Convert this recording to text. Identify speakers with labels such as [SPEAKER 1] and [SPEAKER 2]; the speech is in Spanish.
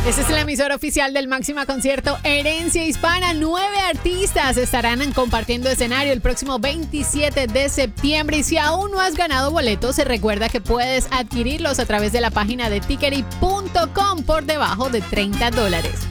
[SPEAKER 1] Esta es la emisora oficial del Máxima Concierto Herencia Hispana. 9 artistas estarán compartiendo escenario el próximo 27 de septiembre. Y si aún no has ganado boletos, se recuerda que puedes adquirirlos a través de la página de tickery.com por debajo de $30.